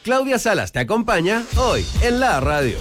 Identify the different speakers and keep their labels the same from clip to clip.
Speaker 1: Claudia Salas te acompaña hoy en la radio.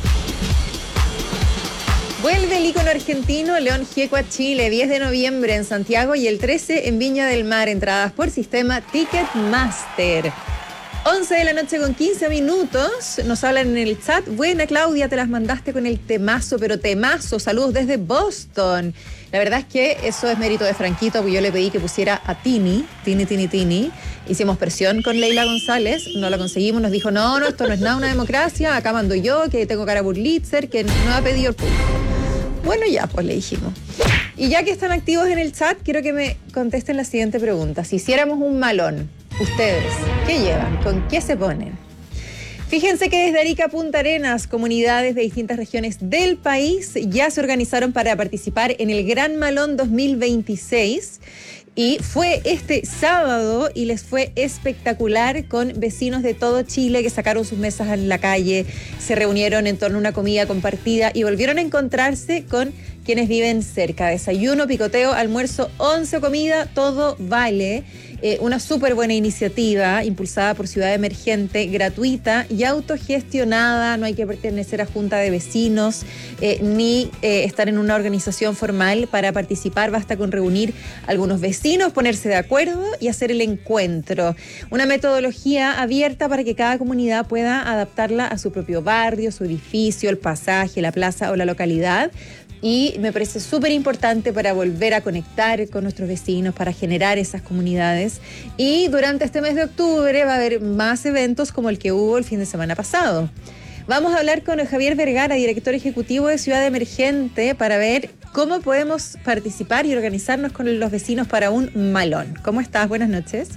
Speaker 2: Vuelve el ícono argentino León Gieco a Chile, 10 de noviembre en Santiago y el 13 en Viña del Mar, entradas por sistema Ticketmaster. 11 de la noche con 15 minutos, nos hablan en el chat. Buena Claudia, te las mandaste con el temazo, pero temazo, saludos desde Boston. La verdad es que eso es mérito de Franquito, porque yo le pedí que pusiera a Tini. Hicimos presión con Leila González, no la conseguimos, nos dijo, no, esto no es nada una democracia, acá mando yo, que tengo cara Burlitzer, que no ha pedido el público. Bueno, ya, pues le dijimos. Y ya que están activos en el chat, quiero que me contesten la siguiente pregunta. Si hiciéramos un malón, ustedes, ¿qué llevan? ¿Con qué se ponen? Fíjense que desde Arica a Punta Arenas, comunidades de distintas regiones del país ya se organizaron para participar en el Gran Malón 2026. Y fue este sábado y les fue espectacular con vecinos de todo Chile que sacaron sus mesas en la calle, se reunieron en torno a una comida compartida y volvieron a encontrarse con quienes viven cerca. Desayuno, picoteo, almuerzo, 11 comida, todo vale. Una súper buena iniciativa impulsada por Ciudad Emergente, gratuita y autogestionada. No hay que pertenecer a junta de vecinos ni estar en una organización formal para participar. Basta con reunir algunos vecinos, ponerse de acuerdo y hacer el encuentro. Una metodología abierta para que cada comunidad pueda adaptarla a su propio barrio, su edificio, el pasaje, la plaza o la localidad. Y me parece súper importante para volver a conectar con nuestros vecinos, para generar esas comunidades. Y durante este mes de octubre va a haber más eventos como el que hubo el fin de semana pasado. Vamos a hablar con Javier Vergara, director ejecutivo de Ciudad Emergente, para ver cómo podemos participar y organizarnos con los vecinos para un malón. ¿Cómo estás? Buenas noches.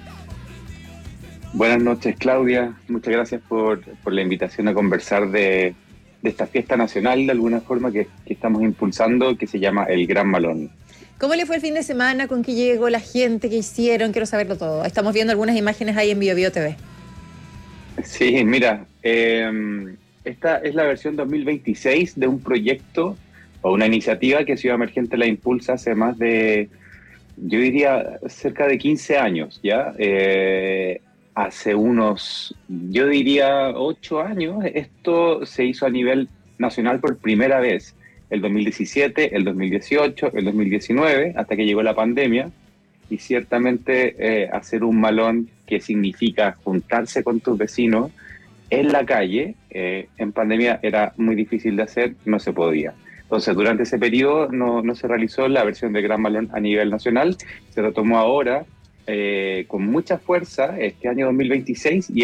Speaker 3: Buenas noches, Claudia. Muchas gracias por la invitación a conversar de esta fiesta nacional, de alguna forma, que estamos impulsando, que se llama el Gran Malón.
Speaker 2: ¿Cómo le fue el fin de semana? ¿Con qué llegó la gente? ¿Qué hicieron? Quiero saberlo todo. Estamos viendo algunas imágenes ahí en BioBio TV.
Speaker 3: Sí, mira, esta es la versión 2026 de un proyecto o una iniciativa que Ciudad Emergente la impulsa hace más de, yo diría, cerca de 15 años, ¿ya? Hace unos, yo diría, 8 años, esto se hizo a nivel nacional por primera vez. El 2017, el 2018, el 2019, hasta que llegó la pandemia. Y ciertamente hacer un malón, que significa juntarse con tus vecinos en la calle, en pandemia era muy difícil de hacer, no se podía. Entonces, durante ese periodo no se realizó la versión de Gran Malón a nivel nacional, se retomó ahora, con mucha fuerza este año 2026 y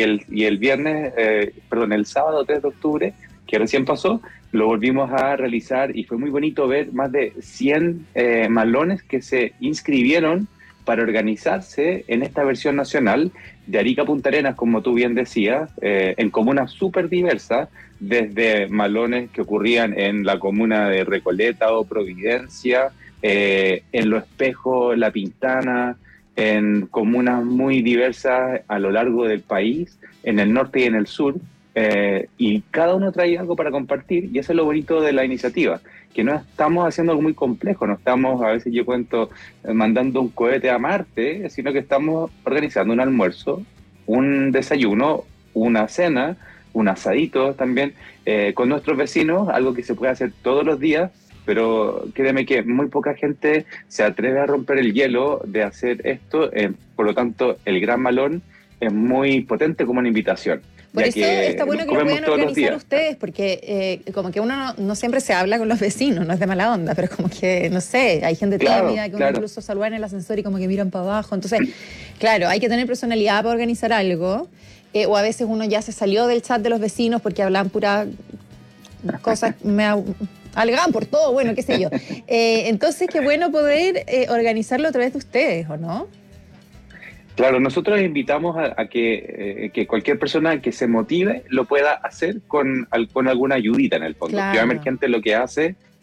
Speaker 3: el sábado 3 de octubre, que recién pasó, lo volvimos a realizar y fue muy bonito ver más de 100 malones que se inscribieron para organizarse en esta versión nacional de Arica a Punta Arenas, como tú bien decías, en comunas súper diversas, desde malones que ocurrían en la comuna de Recoleta o Providencia, en Los Espejos, La Pintana, en comunas muy diversas a lo largo del país, en el norte y en el sur, y cada uno trae algo para compartir, y eso es lo bonito de la iniciativa, que no estamos haciendo algo muy complejo, no estamos, a veces yo cuento, mandando un cohete a Marte, sino que estamos organizando un almuerzo, un desayuno, una cena, un asadito también, con nuestros vecinos, algo que se puede hacer todos los días, pero créeme que muy poca gente se atreve a romper el hielo de hacer esto, por lo tanto el Gran Malón es muy potente como una invitación.
Speaker 2: Por eso está bueno que lo puedan organizar ustedes, porque como que uno no siempre se habla con los vecinos, no es de mala onda, pero como que, no sé, hay gente tímida que uno incluso saluda en el ascensor y como que miran para abajo. Entonces, claro, hay que tener personalidad para organizar algo, o a veces uno ya se salió del chat de los vecinos porque hablan pura cosas, alegaban por todo, bueno, qué sé yo. Entonces, qué bueno poder organizarlo a través de ustedes, ¿o no?
Speaker 3: Claro, nosotros invitamos a que cualquier persona que se motive lo pueda hacer con alguna ayudita en el fondo.
Speaker 2: Claro.
Speaker 3: Ciudad Emergente lo que hace